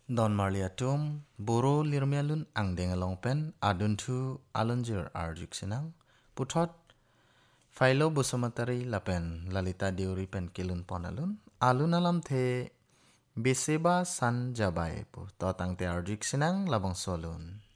Don Marliatum, Boro Lirmialun ang dengalongpen aduntu alunjir arjuk sinang, putot Failo Busumatari lapen lalita diuri pen kilun ponalun, alun alam the beseba san jabai pu totang te arjuk sinang labang solun.